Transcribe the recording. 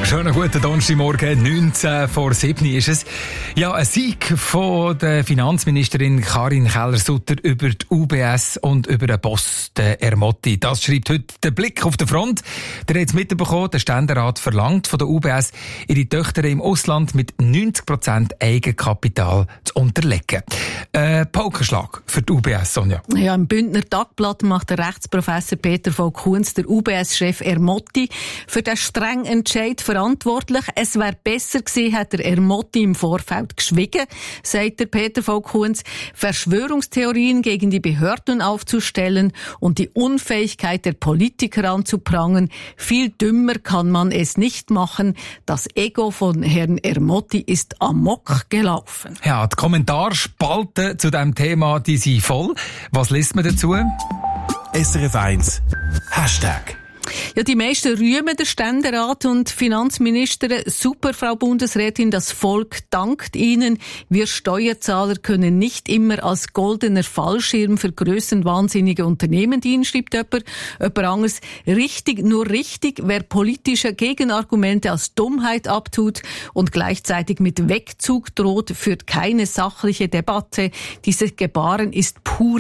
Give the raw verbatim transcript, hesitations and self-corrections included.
schönen guten Donnerstagmorgen, neunzehn vor sieben ist es. Ja, ein Sieg von der Finanzministerin Karin Keller-Sutter über die U B S und über den Boss, den Ermotti. Das schreibt heute der Blick auf die Front. Der hat es mitbekommen, der Ständerat verlangt von der U B S, ihre Töchter im Ausland mit neunzig Prozent Eigenkapital zu unterlegen. Äh, Paukenschlag für die U B S, Sonja. Ja, im Bündner Tagblatt macht der Rechtsprofessor Peter von Kunz, der U B S-Chef Ermotti, für den strengen Entscheid verantwortlich. Es wäre besser gewesen, hat der Ermotti im Vorfeld geschwiegen, sagt der Peter von Kunz. Verschwörungstheorien gegen die Behörden aufzustellen und die Unfähigkeit der Politiker anzuprangern. Viel dümmer kann man es nicht machen. Das Ego von Herrn Ermotti ist amok gelaufen. Ja, die Kommentarspalten zu diesem Thema, die sind voll. Was liest man dazu? S R F eins Hashtag. Ja, die meisten rühmen der Ständerat und Finanzministerin. Super, Frau Bundesrätin, das Volk dankt Ihnen. Wir Steuerzahler können nicht immer als goldener Fallschirm für grössenwahnsinnige Unternehmen dienen, schreibt jemand. Jemand anderes. Richtig, nur richtig, wer politische Gegenargumente als Dummheit abtut und gleichzeitig mit Wegzug droht, führt keine sachliche Debatte. Dieses Gebaren ist pure